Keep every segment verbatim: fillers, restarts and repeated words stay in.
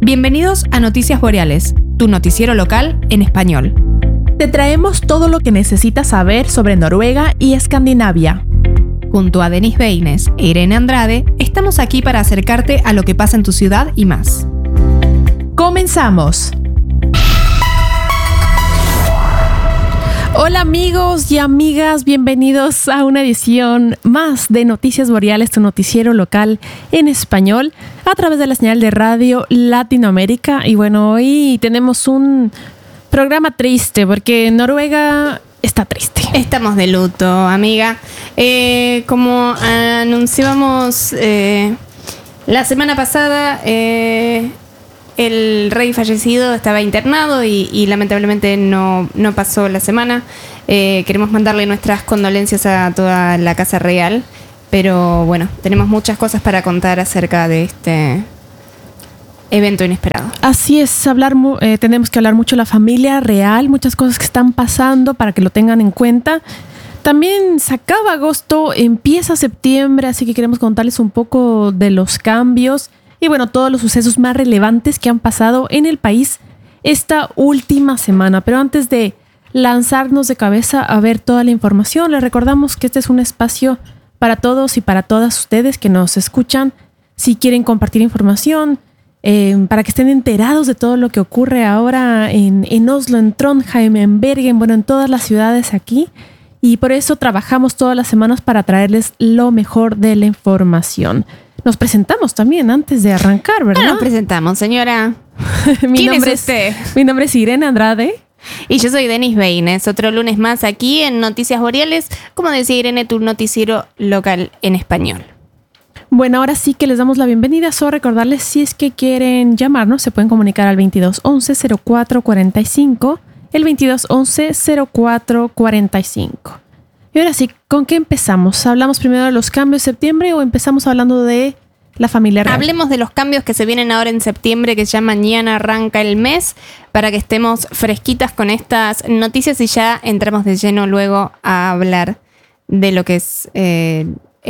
Bienvenidos a Noticias Boreales, tu noticiero local en español. Te traemos todo lo que necesitas saber sobre Noruega y Escandinavia. Junto a Denis Beines e Irene Andrade, estamos aquí para acercarte a lo que pasa en tu ciudad y más. ¡Comenzamos! Hola amigos y amigas, bienvenidos a una edición más de Noticias Boreales, tu noticiero local en español a través de la señal de Radio Latinoamérica. Y bueno, hoy tenemos un programa triste porque Noruega está triste. Estamos de luto, amiga. Eh, como anunciábamos eh, la semana pasada, eh, el rey fallecido estaba internado y, y lamentablemente no, no pasó la semana. Eh, queremos mandarle nuestras condolencias a toda la Casa Real, pero bueno, tenemos muchas cosas para contar acerca de este evento inesperado. Así es, hablar eh, tenemos que hablar mucho de la familia real, muchas cosas que están pasando para que lo tengan en cuenta. También se acaba agosto, empieza septiembre, así que queremos contarles un poco de los cambios y bueno, todos los sucesos más relevantes que han pasado en el país esta última semana. Pero antes de lanzarnos de cabeza a ver toda la información, les recordamos que este es un espacio para todos y para todas ustedes que nos escuchan. Si quieren compartir información, eh, para que estén enterados de todo lo que ocurre ahora en, en Oslo, en Trondheim, en Bergen, bueno, en todas las ciudades aquí. Y por eso trabajamos todas las semanas para traerles lo mejor de la información. Nos presentamos también antes de arrancar, ¿verdad? Ah, nos presentamos, señora. mi ¿Quién nombre es usted? Es, mi nombre es Irene Andrade. Y yo soy Denis Beines. Otro lunes más aquí en Noticias Boreales. Como decía Irene, tu noticiero local en español. Bueno, ahora sí que les damos la bienvenida. Solo recordarles, si es que quieren llamarnos, se pueden comunicar al veintidós once cero cuatro cuarenta y cinco. El veintidós once cero cuatro cuarenta y cinco. Y ahora sí, ¿con qué empezamos? ¿Hablamos primero de los cambios de septiembre o empezamos hablando de la familia real? Hablemos de los cambios que se vienen ahora en septiembre, que ya mañana arranca el mes, para que estemos fresquitas con estas noticias y ya entramos de lleno luego a hablar de lo que es eh,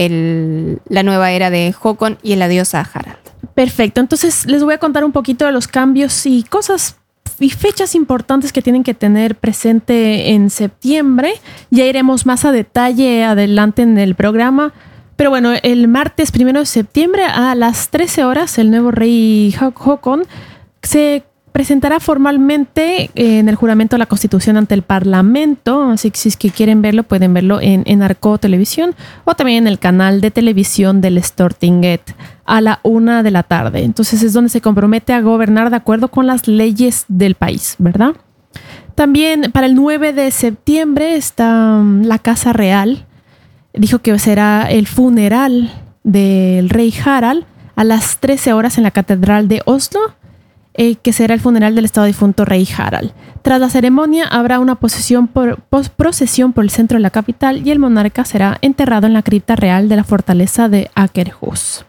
el, la nueva era de Håkon y el adiós a Harald. Perfecto, entonces les voy a contar un poquito de los cambios y cosas y fechas importantes que tienen que tener presente en septiembre. Ya iremos más a detalle adelante en el programa. Pero bueno, el martes primero de septiembre a las trece horas, el nuevo rey Håkon se presentará formalmente en el juramento de la Constitución ante el Parlamento. Así que si es que quieren verlo, pueden verlo en, en Arco Televisión o también en el canal de televisión del Stortinget a la una de la tarde. Entonces es donde se compromete a gobernar de acuerdo con las leyes del país, ¿verdad? También para el nueve de septiembre está la Casa Real. Dijo que será el funeral del rey Harald a las trece horas en la Catedral de Oslo, eh, que será el funeral del estado difunto rey Harald. Tras la ceremonia habrá una procesión por, pos, procesión por el centro de la capital y el monarca será enterrado en la cripta real de la fortaleza de Akershus.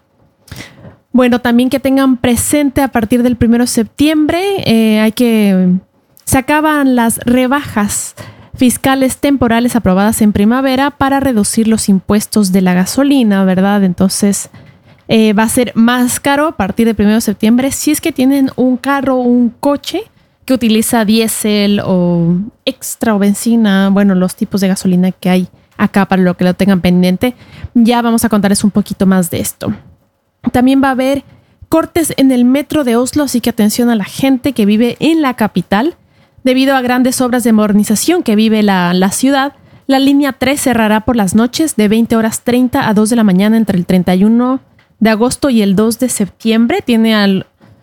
Bueno, también que tengan presente a partir del primero de septiembre, eh, hay que se acaban las rebajas fiscales temporales aprobadas en primavera para reducir los impuestos de la gasolina, ¿verdad? Entonces eh, va a ser más caro a partir del primero de septiembre si es que tienen un carro o un coche que utiliza diésel o extra o benzina, bueno, los tipos de gasolina que hay acá para lo que lo tengan pendiente. Ya vamos a contarles un poquito más de esto. También va a haber cortes en el metro de Oslo, así que atención a la gente que vive en la capital. Debido a grandes obras de modernización que vive la, la ciudad, la línea tres cerrará por las noches de veinte horas treinta a dos de la mañana entre el treinta y uno de agosto y el dos de septiembre. Tiene al,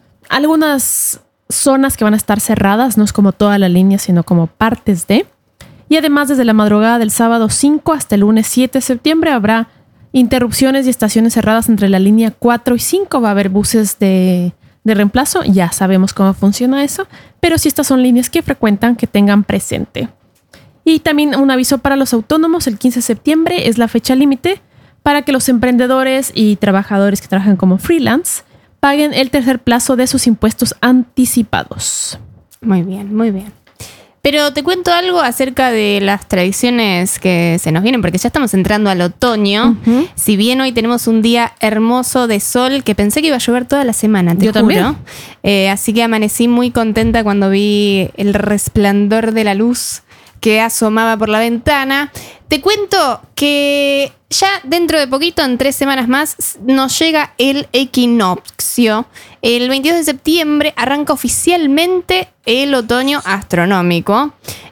algunas zonas que van a estar cerradas, no es como toda la línea, sino como partes de. Y además, desde la madrugada del sábado cinco hasta el lunes siete de septiembre habrá interrupciones y estaciones cerradas entre la línea cuatro y cinco. Va a haber buses de, de reemplazo. Ya sabemos cómo funciona eso. Pero si estas son líneas que frecuentan, que tengan presente. Y también un aviso para los autónomos. El quince de septiembre es la fecha límite para que los emprendedores y trabajadores que trabajan como freelance paguen el tercer plazo de sus impuestos anticipados. Muy bien, muy bien. Pero te cuento algo acerca de las tradiciones que se nos vienen, porque ya estamos entrando al otoño. Uh-huh. Si bien hoy tenemos un día hermoso de sol, que pensé que iba a llover toda la semana, te Yo juro. también. Eh, así que amanecí muy contenta cuando vi el resplandor de la luz que asomaba por la ventana. Te cuento que ya dentro de poquito, en tres semanas más, nos llega el equinoccio. El veintidós de septiembre arranca oficialmente el otoño astronómico.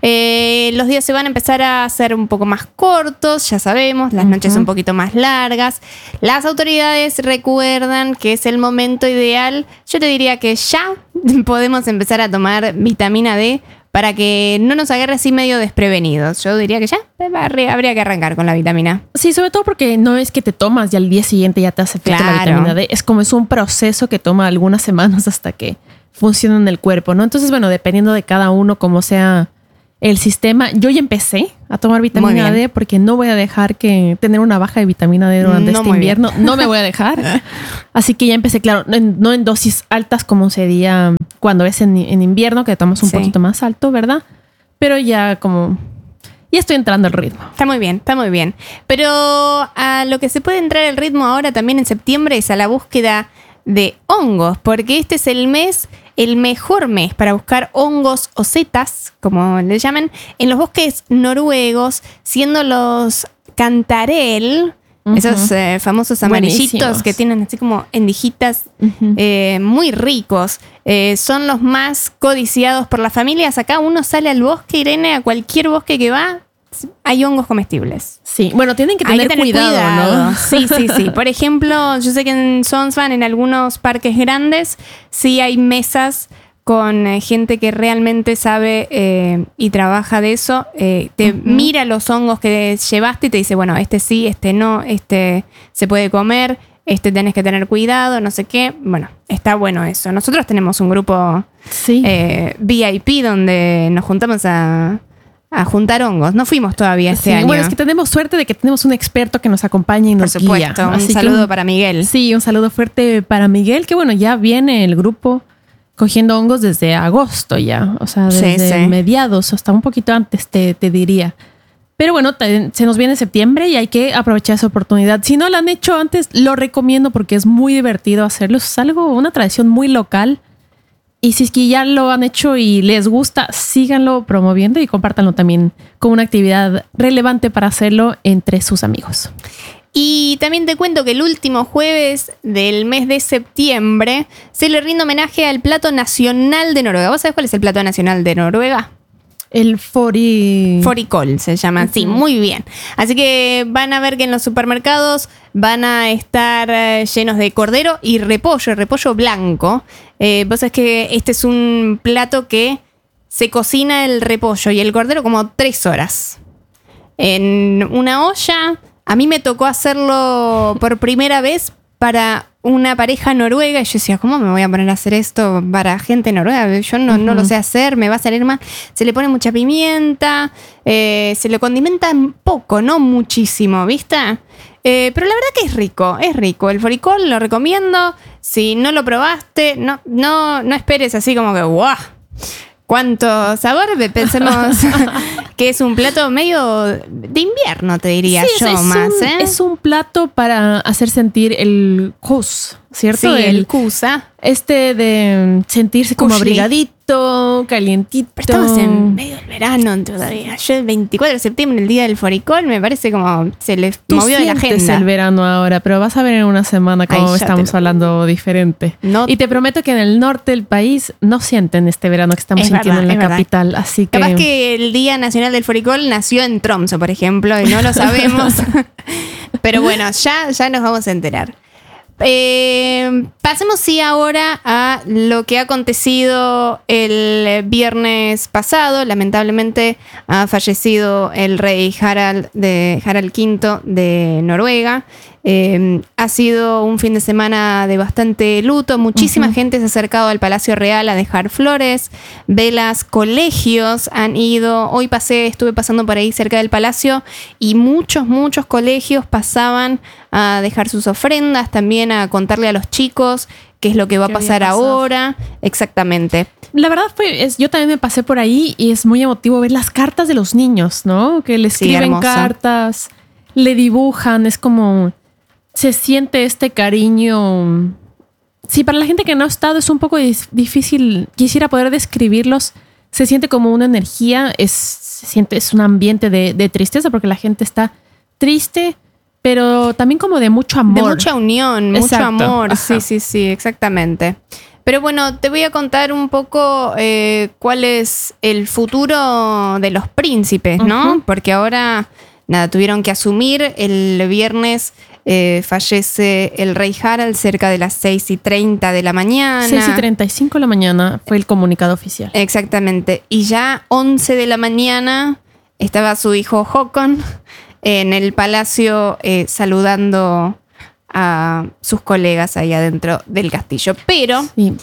Eh, los días se van a empezar a hacer un poco más cortos, ya sabemos, las noches uh-huh. un poquito más largas. Las autoridades recuerdan que es el momento ideal. Yo te diría que ya podemos empezar a tomar vitamina D para que no nos agarre así medio desprevenidos. Yo diría que ya habría que arrancar con la vitamina. Sí, sobre todo porque no es que te tomas y al día siguiente ya te hace efecto claro. la vitamina D. Es como es un proceso que toma algunas semanas hasta que funciona en el cuerpo, ¿no? Entonces, bueno, dependiendo de cada uno, cómo sea el sistema. Yo ya empecé a tomar vitamina D porque no voy a dejar que tener una baja de vitamina D durante no este invierno. Bien. No me voy a dejar. Así que ya empecé, claro, en, no en dosis altas como sería cuando es en, en invierno, que tomamos un sí. poquito más alto, ¿verdad? Pero ya como... Ya estoy entrando al ritmo. Está muy bien, está muy bien. Pero a lo que se puede entrar el ritmo ahora también en septiembre es a la búsqueda de hongos, porque este es el mes, el mejor mes para buscar hongos o setas, como le llaman, en los bosques noruegos, siendo los cantarell, uh-huh. esos eh, famosos amarillitos Buenísimos. Que tienen así como endijitas uh-huh. eh, muy ricos. Eh, son los más codiciados por las familias. Acá uno sale al bosque, Irene, a cualquier bosque que va, hay hongos comestibles. Sí, bueno, tienen que tener, que tener cuidado, cuidado, ¿no? Sí, sí, sí. Por ejemplo, yo sé que en Sonsvan, en algunos parques grandes, sí hay mesas con eh, gente que realmente sabe eh, y trabaja de eso. Eh, te uh-huh. mira los hongos que llevaste y te dice, bueno, este sí, este no, este se puede comer, este tenés que tener cuidado, no sé qué. Bueno, está bueno eso. Nosotros tenemos un grupo sí. eh, V I P donde nos juntamos a... a juntar hongos. No fuimos todavía este sí, año. Bueno, es que tenemos suerte de que tenemos un experto que nos acompaña y nos Por supuesto, guía. Un Así saludo un, para Miguel. Sí, un saludo fuerte para Miguel, que bueno, ya viene el grupo cogiendo hongos desde agosto ya. O sea, desde sí, sí. mediados, hasta un poquito antes te, te diría. Pero bueno, te, se nos viene septiembre y hay que aprovechar esa oportunidad. Si no lo han hecho antes, lo recomiendo porque es muy divertido hacerlo. Es algo, una tradición muy local. Y si es que ya lo han hecho y les gusta, síganlo promoviendo y compártanlo también como una actividad relevante para hacerlo entre sus amigos. Y también te cuento que el último jueves del mes de septiembre se le rinde homenaje al plato nacional de Noruega. ¿Vos sabés cuál es el plato nacional de Noruega? El fori... Forikol se llama, uh-huh. sí, muy bien. Así que van a ver que en los supermercados van a estar eh, llenos de cordero y repollo, repollo blanco. Eh, vos sabés que este es un plato que se cocina el repollo y el cordero como tres horas. En una olla, a mí me tocó hacerlo por primera vez para una pareja noruega y yo decía, ¿cómo me voy a poner a hacer esto para gente noruega? Yo no, uh-huh. no lo sé hacer, me va a salir mal. Se le pone mucha pimienta, eh, se le condimenta poco, no muchísimo, ¿viste? Eh, pero la verdad que es rico, es rico. El forikol lo recomiendo. Si no lo probaste, no, no, no esperes así como que ¡guau! ¿Cuánto sabor? Pensemos que es un plato medio de invierno, te diría sí, yo es, es más. Un, ¿eh? Es un plato para hacer sentir el kus, ¿cierto? Sí, el, el kusa. Este de sentirse como Kushli. Abrigadito, calientito. Pero estamos en medio del verano todavía. Yo el veinticuatro de septiembre, el día del forikol, me parece como se le Tú movió de la agenda. El verano ahora, pero vas a ver en una semana cómo Ay, estamos lo... hablando diferente. No. Y te prometo que en el norte del país no sienten este verano que estamos es sintiendo verdad, en la capital. Verdad. Así que... Capaz que el Día Nacional del Forikol nació en Tromsø, por ejemplo, y no lo sabemos. Pero bueno, ya, ya nos vamos a enterar. Eh, pasemos sí ahora a lo que ha acontecido el viernes pasado. Lamentablemente ha fallecido el rey Harald, de, Harald quinto de Noruega. Eh, ha sido un fin de semana de bastante luto. Muchísima uh-huh. gente se ha acercado al Palacio Real a dejar flores, velas, colegios han ido. Hoy pasé, estuve pasando por ahí cerca del palacio y muchos, muchos colegios pasaban a dejar sus ofrendas, también a contarle a los chicos qué es lo que va a pasar ahora. Exactamente. La verdad fue, es, yo también me pasé por ahí y es muy emotivo ver las cartas de los niños, ¿no? Que le escriben sí, cartas, le dibujan, es como... Se siente este cariño. Sí, para la gente que no ha estado es un poco difícil. Quisiera poder describirlos. Se siente como una energía. Es, se siente, es un ambiente de, de tristeza porque la gente está triste, pero también como de mucho amor. De mucha unión, Exacto. mucho amor. Ajá. Sí, sí, sí, exactamente. Pero bueno, te voy a contar un poco eh, cuál es el futuro de los príncipes, ¿no? Uh-huh. Porque ahora, nada, tuvieron que asumir el viernes. Eh, fallece el rey Harald cerca de las seis y treinta de la mañana. seis y treinta y cinco de la mañana fue el comunicado oficial. Exactamente. Y ya once de la mañana estaba su hijo Håkon en el palacio eh, saludando a sus colegas ahí adentro del castillo. Pero, sí.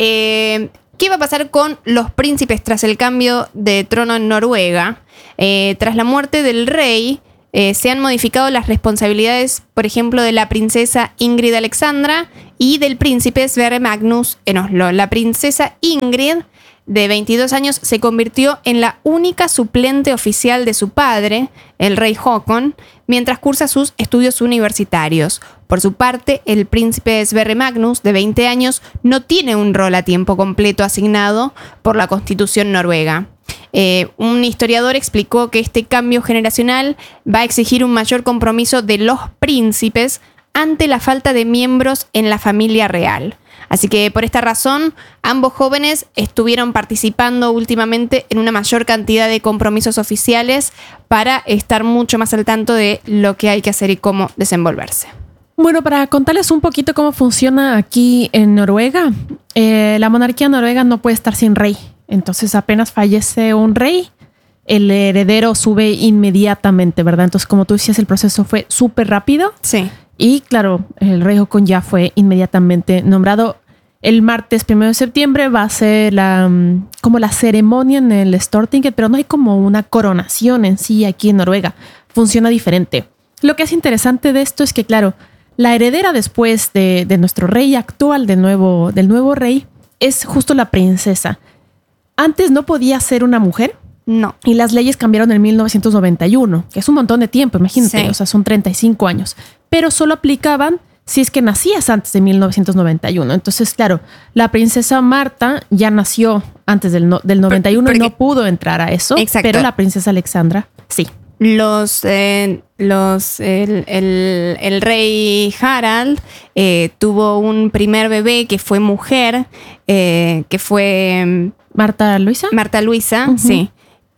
eh, ¿qué va a pasar con los príncipes tras el cambio de trono en Noruega? Eh, tras la muerte del rey, Eh, se han modificado las responsabilidades, por ejemplo, de la princesa Ingrid Alexandra y del príncipe Sverre Magnus en Oslo. La princesa Ingrid, de veintidós años, se convirtió en la única suplente oficial de su padre, el rey Håkon, mientras cursa sus estudios universitarios. Por su parte, el príncipe Sverre Magnus, de veinte años, no tiene un rol a tiempo completo asignado por la Constitución noruega. Eh, un historiador explicó que este cambio generacional va a exigir un mayor compromiso de los príncipes ante la falta de miembros en la familia real. Así que por esta razón, ambos jóvenes estuvieron participando últimamente en una mayor cantidad de compromisos oficiales para estar mucho más al tanto de lo que hay que hacer y cómo desenvolverse. Bueno, para contarles un poquito cómo funciona aquí en Noruega, eh, la monarquía noruega no puede estar sin rey. Entonces apenas fallece un rey, el heredero sube inmediatamente, ¿verdad? Entonces, como tú decías, el proceso fue súper rápido. Sí. Y claro, el rey Håkon ya fue inmediatamente nombrado. El martes primero de septiembre va a ser la, como la ceremonia en el Stortinget, pero no hay como una coronación en sí aquí en Noruega. Funciona diferente. Lo que es interesante de esto es que, claro, la heredera después de, de nuestro rey actual, de nuevo, del nuevo rey, es justo la princesa. Antes no podía ser una mujer. No. Y las leyes cambiaron en mil novecientos noventa y uno, que es un montón de tiempo, imagínate. Sí. O sea, son treinta y cinco años. Pero solo aplicaban si es que nacías antes de mil novecientos noventa y uno. Entonces, claro, la princesa Marta ya nació antes del, no, del noventa y uno y no pudo entrar a eso. Exacto. Pero la princesa Alexandra, sí. Los, eh, los, el, el, el rey Harald eh, tuvo un primer bebé que fue mujer, eh, que fue... Marta Luisa. Marta Luisa, uh-huh. Sí.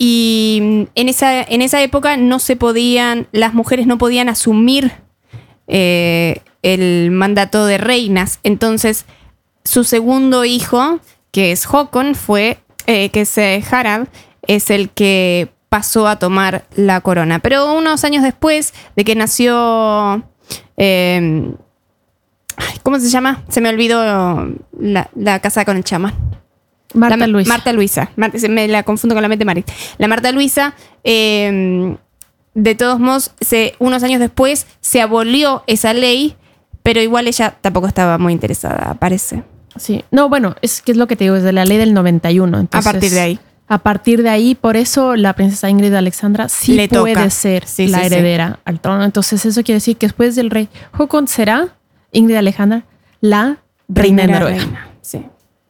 Y en esa, en esa época no se podían, las mujeres no podían asumir eh, el mandato de reinas. Entonces, su segundo hijo, que es Håkon, fue, eh, que es eh, Harald, es el que pasó a tomar la corona. Pero unos años después de que nació... Eh, ¿Cómo se llama? Se me olvidó la, la casa con el chamán. Marta la, Luisa. Marta Luisa. Marta, me la confundo con la mente Mari. La Marta Luisa, eh, de todos modos, se, unos años después se abolió esa ley, pero igual ella tampoco estaba muy interesada, parece. Sí. No, bueno, es que es lo que te digo, es de la ley del noventa y uno. Entonces, a partir de ahí. A partir de ahí, por eso la princesa Ingrid Alexandra sí Le puede toca. ser sí, la sí, heredera sí. al trono. Entonces eso quiere decir que después del rey Håkon será Ingrid Alexandra la reina de Noruega. Reina, sí.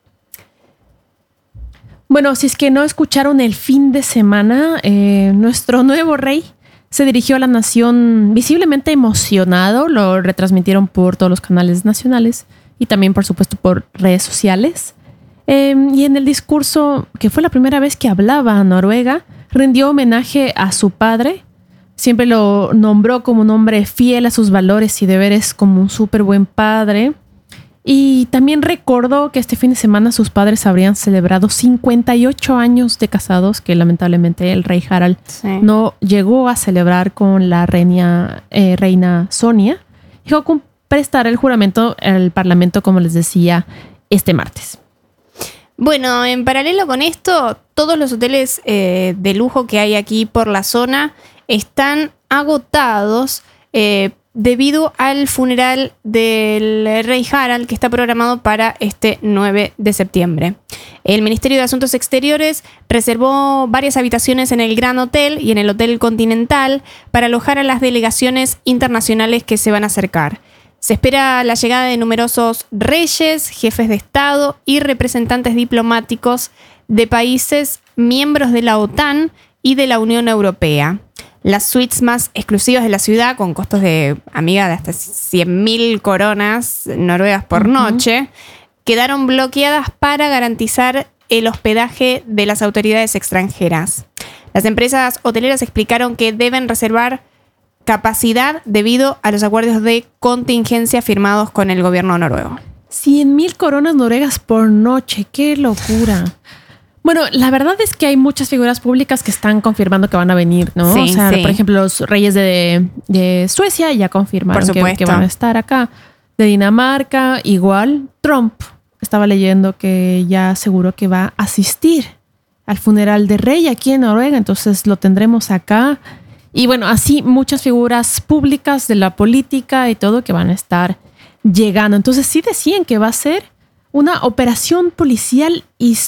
Bueno, si es que no escucharon el fin de semana, eh, nuestro nuevo rey se dirigió a la nación visiblemente emocionado. Lo retransmitieron por todos los canales nacionales y también, por supuesto, por redes sociales. Eh, y en el discurso, que fue la primera vez que hablaba a Noruega, rindió homenaje a su padre. Siempre lo nombró como un hombre fiel a sus valores y deberes, como un súper buen padre. Y también recordó que este fin de semana sus padres habrían celebrado cincuenta y ocho años de casados, que lamentablemente el rey Harald sí. no llegó a celebrar con la reina, eh, reina Sonia. Haakon prestará el juramento al Parlamento, como les decía, este martes. Bueno, en paralelo con esto, todos los hoteles eh, de lujo que hay aquí por la zona están agotados eh, debido al funeral del rey Harald que está programado para este nueve de septiembre. El Ministerio de Asuntos Exteriores reservó varias habitaciones en el Gran Hotel y en el Hotel Continental para alojar a las delegaciones internacionales que se van a acercar. Se espera la llegada de numerosos reyes, jefes de Estado y representantes diplomáticos de países miembros de la OTAN y de la Unión Europea. Las suites más exclusivas de la ciudad, con costos de, amiga, de hasta cien mil coronas noruegas por uh-huh. noche, quedaron bloqueadas para garantizar el hospedaje de las autoridades extranjeras. Las empresas hoteleras explicaron que deben reservar capacidad debido a los acuerdos de contingencia firmados con el gobierno noruego. cien mil coronas noruegas por noche, qué locura. Bueno, la verdad es que hay muchas figuras públicas que están confirmando que van a venir, ¿no? Sí, o sea, sí. por ejemplo, los reyes de, de Suecia ya confirmaron que, que van a estar acá. De Dinamarca, igual. Trump, estaba leyendo que ya aseguró que va a asistir al funeral de rey aquí en Noruega, entonces lo tendremos acá. Y bueno, así muchas figuras públicas de la política y todo que van a estar llegando. Entonces sí decían que va a ser una operación policial histórica.